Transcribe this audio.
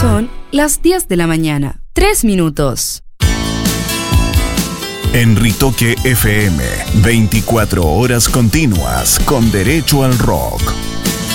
Son las 10 de la mañana, 3 minutos. En Ritoque FM, 24 horas continuas con derecho al rock.